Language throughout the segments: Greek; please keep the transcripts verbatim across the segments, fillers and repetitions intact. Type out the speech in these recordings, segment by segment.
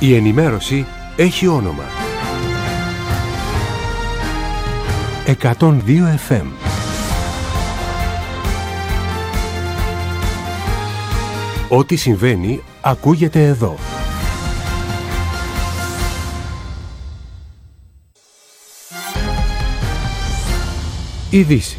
Η ενημέρωση έχει όνομα. εκατόν δύο εφ εμ. Ό,τι συμβαίνει ακούγεται εδώ. Ειδήσεις.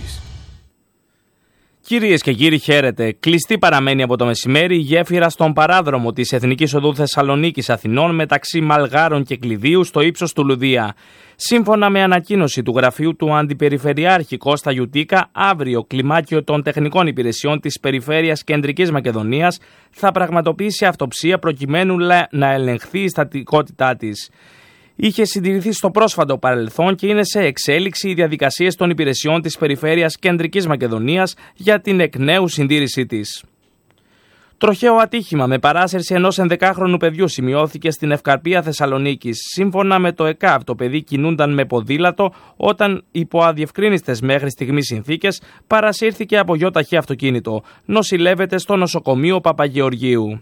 Κυρίες και κύριοι, χαίρετε. Κλειστή παραμένει από το μεσημέρι η γέφυρα στον παράδρομο της Εθνικής Οδού Θεσσαλονίκης Αθηνών μεταξύ Μαλγάρων και Κλειδίου στο ύψος του Λουδία. Σύμφωνα με ανακοίνωση του γραφείου του Αντιπεριφερειάρχη Κώστα Γιουτίκα, αύριο κλιμάκιο των τεχνικών υπηρεσιών της Περιφέρειας Κεντρικής Μακεδονίας θα πραγματοποιήσει αυτοψία προκειμένου να ελεγχθεί η στατικότητά της. Είχε συντηρηθεί στο πρόσφατο παρελθόν και είναι σε εξέλιξη οι διαδικασίες των υπηρεσιών της Περιφέρειας Κεντρικής Μακεδονίας για την εκ νέου συντήρησή της. Τροχαίο ατύχημα με παράσυρση ενός ενδεκάχρονου παιδιού σημειώθηκε στην Ευκαρπία Θεσσαλονίκης. Σύμφωνα με το ΕΚΑΒ, το παιδί κινούνταν με ποδήλατο όταν υπό αδιευκρίνιστες μέχρι στιγμής συνθήκες παρασύρθηκε από γιοταχή αυτοκίνητο. Νοσηλεύεται στο νοσοκομείο Παπαγεωργίου.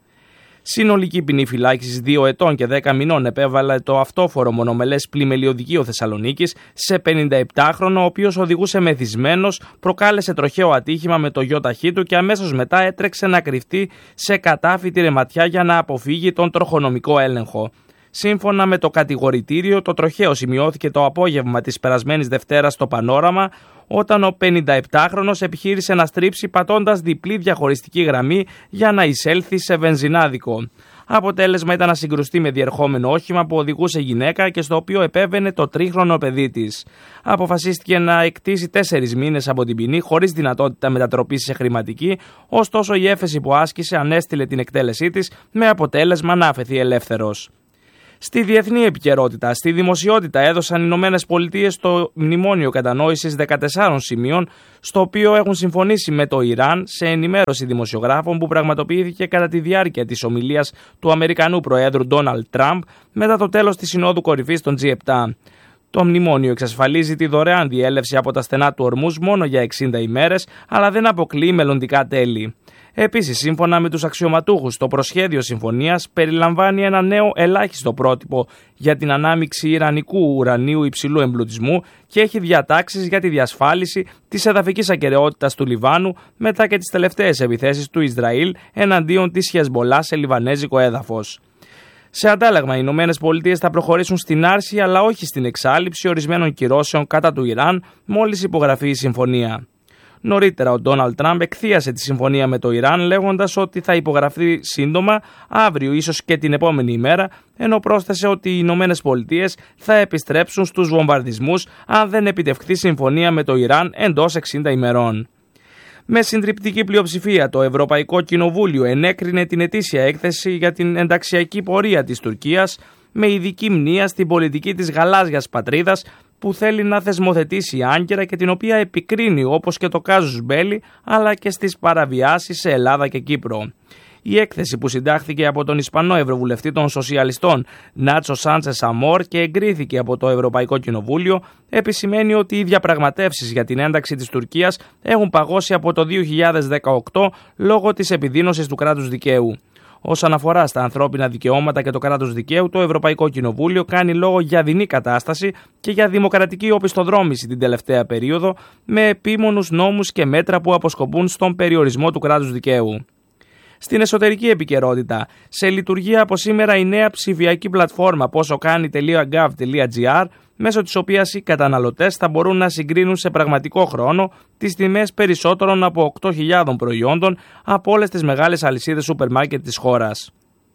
Συνολική ποινή φυλάκισης δύο ετών και δέκα μηνών επέβαλε το αυτόφορο μονομελές πλημελιωδικείο Θεσσαλονίκης σε πενηνταεπτάχρονο, ο οποίος οδηγούσε μεθυσμένος, προκάλεσε τροχαίο ατύχημα με το γιοταχή του και αμέσως μετά έτρεξε να κρυφτεί σε κατάφυτη ρεματιά για να αποφύγει τον τροχονομικό έλεγχο. Σύμφωνα με το κατηγορητήριο, το τροχαίο σημειώθηκε το απόγευμα της περασμένης Δευτέρας στο Πανόραμα, όταν ο πενηνταεπτάχρονος επιχείρησε να στρίψει πατώντας διπλή διαχωριστική γραμμή για να εισέλθει σε βενζινάδικο. Αποτέλεσμα ήταν να συγκρουστεί με διερχόμενο όχημα που οδηγούσε γυναίκα και στο οποίο επέβαινε το τρίχρονο παιδί της. Αποφασίστηκε να εκτίσει τέσσερις μήνες από την ποινή χωρίς δυνατότητα μετατροπής σε χρηματική, ωστόσο η έφεση που άσκησε ανέστηλε την εκτέλεσή της με αποτέλεσμα να αφαιθεί ελεύθερος. Στη διεθνή επικαιρότητα, στη δημοσιότητα έδωσαν οι Ηνωμένες Πολιτείες το μνημόνιο κατανόησης δεκατεσσάρων σημείων, στο οποίο έχουν συμφωνήσει με το Ιράν, σε ενημέρωση δημοσιογράφων που πραγματοποιήθηκε κατά τη διάρκεια της ομιλίας του Αμερικανού Προέδρου Ντόναλντ Τραμπ μετά το τέλος της Συνόδου Κορυφής των τζι επτά. Το μνημόνιο εξασφαλίζει τη δωρεάν διέλευση από τα στενά του Ορμούζ μόνο για εξήντα ημέρες, αλλά δεν αποκλείει μελλοντικά τέλη. Επίσης, σύμφωνα με τους αξιωματούχους, το προσχέδιο συμφωνίας περιλαμβάνει ένα νέο ελάχιστο πρότυπο για την ανάμειξη ιρανικού ουρανίου υψηλού εμπλουτισμού και έχει διατάξεις για τη διασφάλιση της εδαφικής ακεραιότητας του Λιβάνου μετά και τις τελευταίες επιθέσεις του Ισραήλ εναντίον της Χεσμολάχ σε λιβανέζικο έδαφος. Σε αντάλλαγμα, οι Ηνωμένες Πολιτείες θα προχωρήσουν στην άρση αλλά όχι στην εξάλειψη ορισμένων κυρώσεων κατά του Ιράν μόλις υπογραφεί η συμφωνία. Νωρίτερα, ο Ντόναλντ Τραμπ εκθίασε τη συμφωνία με το Ιράν λέγοντας ότι θα υπογραφεί σύντομα, αύριο ίσως και την επόμενη ημέρα, ενώ πρόσθεσε ότι οι Ηνωμένες Πολιτείες θα επιστρέψουν στους βομβαρδισμούς αν δεν επιτευχθεί συμφωνία με το Ιράν εντός εξήντα ημερών. Με συντριπτική πλειοψηφία, το Ευρωπαϊκό Κοινοβούλιο ενέκρινε την ετήσια έκθεση για την ενταξιακή πορεία της Τουρκίας με ειδική μνήα στην πολιτική της γαλάζιας πατρίδας που θέλει να θεσμοθετήσει η Άγκυρα και την οποία επικρίνει όπως και το κάζους μπέλι αλλά και στις παραβιάσεις σε Ελλάδα και Κύπρο. Η έκθεση που συντάχθηκε από τον Ισπανό Ευρωβουλευτή των Σοσιαλιστών Νάτσο Σάντσες Αμόρ και εγκρίθηκε από το Ευρωπαϊκό Κοινοβούλιο επισημαίνει ότι οι διαπραγματεύσεις για την ένταξη της Τουρκίας έχουν παγώσει από το δύο χιλιάδες δεκαοκτώ λόγω της επιδείνωσης του κράτους δικαίου. Όσον αφορά στα ανθρώπινα δικαιώματα και το κράτος δικαίου, το Ευρωπαϊκό Κοινοβούλιο κάνει λόγο για δεινή κατάσταση και για δημοκρατική οπισθοδρόμηση την τελευταία περίοδο, με επίμονους νόμους και μέτρα που αποσκοπούν στον περιορισμό του κράτους δικαίου. Στην εσωτερική επικαιρότητα, σε λειτουργία από σήμερα η νέα ψηφιακή πλατφόρμα πόσοκάνει τελεία γκοβ τελεία τζι άρ, μέσω της οποίας οι καταναλωτές θα μπορούν να συγκρίνουν σε πραγματικό χρόνο τις τιμές περισσότερων από οκτώ χιλιάδες προϊόντων από όλες τις μεγάλες αλυσίδες σούπερ μάρκετ της χώρας.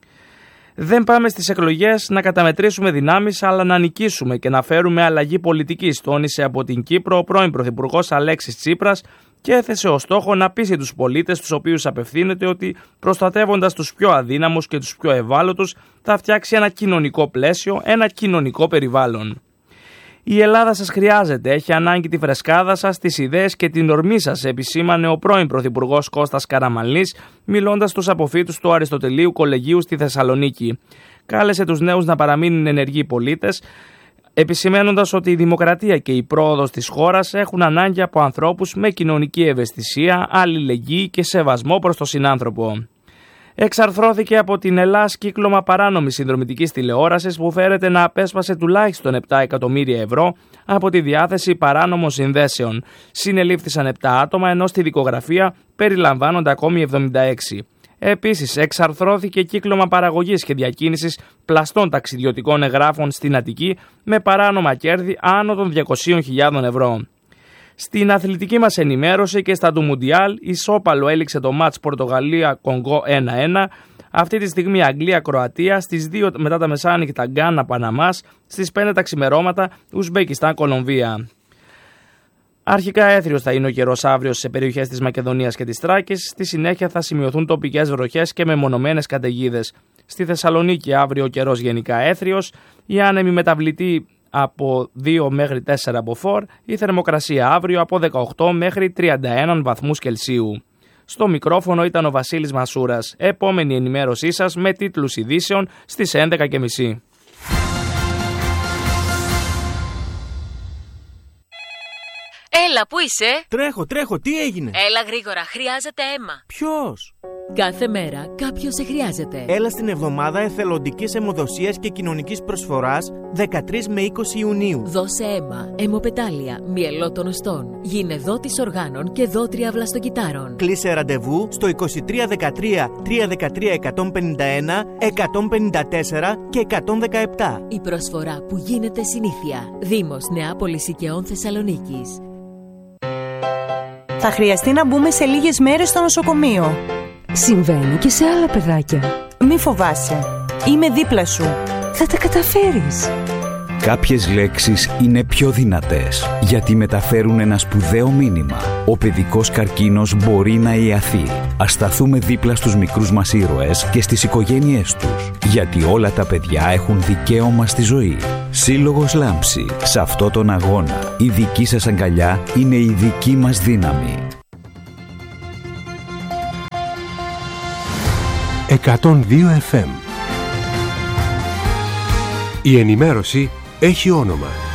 Δεν πάμε στις εκλογές να καταμετρήσουμε δυνάμεις, αλλά να νικήσουμε και να φέρουμε αλλαγή πολιτικής, τόνισε από την Κύπρο ο πρώην Πρωθυπουργός Αλέξης Τσίπρας και έθεσε ως στόχο να πείσει τους πολίτες τους οποίους απευθύνεται ότι προστατεύοντας τους πιο αδύναμους και τους πιο ευάλωτους θα φτιάξει ένα κοινωνικό πλαίσιο, ένα κοινωνικό περιβάλλον. Η Ελλάδα σας χρειάζεται, έχει ανάγκη τη φρεσκάδα σας, τις ιδέες και την ορμή σας, επισήμανε ο πρώην Πρωθυπουργός Κώστας Καραμανλής, μιλώντας στους αποφύτους του Αριστοτελείου Κολεγίου στη Θεσσαλονίκη. Κάλεσε τους νέους να παραμείνουν ενεργοί πολίτες, επισημένοντας ότι η δημοκρατία και η πρόοδος της χώρας έχουν ανάγκη από ανθρώπους με κοινωνική ευαισθησία, αλληλεγγύη και σεβασμό προς τον συνάνθρωπο. Εξαρθρώθηκε από την Ελλάς κύκλωμα παράνομης συνδρομητικής τηλεόρασης που φέρεται να απέσπασε τουλάχιστον επτά εκατομμύρια ευρώ από τη διάθεση παράνομων συνδέσεων. Συνελήφθησαν επτά άτομα ενώ στη δικογραφία περιλαμβάνονται ακόμη εβδομήντα έξι. Επίσης, εξαρθρώθηκε κύκλωμα παραγωγής και διακίνησης πλαστών ταξιδιωτικών εγγράφων στην Αττική με παράνομα κέρδη άνω των διακόσιες χιλιάδες ευρώ. Στην αθλητική μας ενημέρωση και στα του Μουντιάλ, ισόπαλο έληξε το μάτς Πορτογαλία-Κονγκό ένα ένα. Αυτή τη στιγμή Αγγλία-Κροατία, στις δύο μετά τα μεσάνυχτα Γκάνα-Παναμάς, στις πέντε τα ξημερώματα Ουσμπεκιστάν-Κολομβία. Αρχικά έθριος θα είναι ο καιρός αύριο σε περιοχές της Μακεδονίας και της Θράκης. Στη συνέχεια θα σημειωθούν τοπικές βροχές και μεμονωμένες καταιγίδες. Στη Θεσσαλονίκη αύριο ο καιρός γενικά έθριος. Η άνεμη μεταβλητή από δύο μέχρι τέσσερα μποφόρ. Η θερμοκρασία αύριο από δεκαοκτώ μέχρι τριάντα ένα βαθμούς Κελσίου. Στο μικρόφωνο ήταν ο Βασίλης Μασούρας. Επόμενη ενημέρωσή σας με τίτλους ειδήσεων στις έντεκα και μισή. Έλα, πού είσαι? Τρέχω, τρέχω, τι έγινε? Έλα γρήγορα, χρειάζεται αίμα. Ποιος? Κάθε μέρα κάποιος σε χρειάζεται. Έλα στην εβδομάδα εθελοντικής αιμοδοσίας και κοινωνικής προσφοράς δεκατρείς με είκοσι Ιουνίου. Δώσε αίμα, αιμοπετάλια, μυελό των οστών, γίνε δότης οργάνων και δότρια βλαστοκυτάρων. Κλείσε ραντεβού στο είκοσι τρία δεκατρία τριακόσια δεκατρία εκατόν πενήντα ένα, εκατόν πενήντα τέσσερα και εκατόν δεκαεπτά. Η προσφορά που γίνεται συνήθεια. Δήμος Νεάπολης Οικαιών Θεσσαλονίκης. Θα χρειαστεί να μπούμε σε λίγες μέρες στο νοσοκομείο. Συμβαίνει και σε άλλα παιδάκια. Μη φοβάσαι. Είμαι δίπλα σου. Θα τα καταφέρεις. Κάποιες λέξεις είναι πιο δυνατές γιατί μεταφέρουν ένα σπουδαίο μήνυμα. Ο παιδικός καρκίνος μπορεί να ιαθεί. Ας σταθούμε δίπλα στους μικρούς μας ήρωες και στις οικογένειές τους. Γιατί όλα τα παιδιά έχουν δικαίωμα στη ζωή. Σύλλογος Λάμψη. Σε αυτό τον αγώνα η δική σας αγκαλιά είναι η δική μας δύναμη. εκατόν δύο εφ εμ. Η ενημέρωση έχει όνομα.